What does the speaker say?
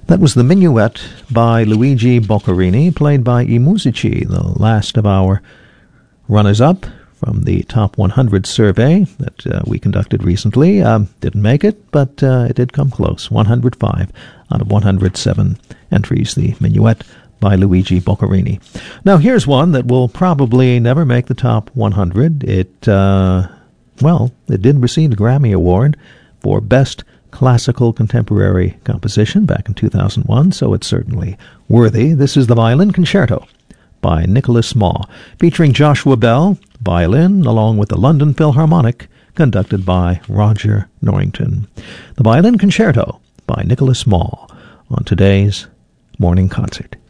That was the Minuet by Luigi Boccherini, played by I Musici, the last of our runners-up from the Top 100 survey that we conducted recently. Didn't make it, but it did come close. 105 out of 107 entries, the Minuet by Luigi Boccherini. Now, here's one that will probably never make the Top 100. It did receive a Grammy Award for Best Classical Contemporary Composition back in 2001, so it's certainly worthy. This is the Violin Concerto by Nicholas Maw, featuring Joshua Bell, violin, along with the London Philharmonic, conducted by Roger Norrington. The Violin Concerto by Nicholas Maw on today's Morning Concert.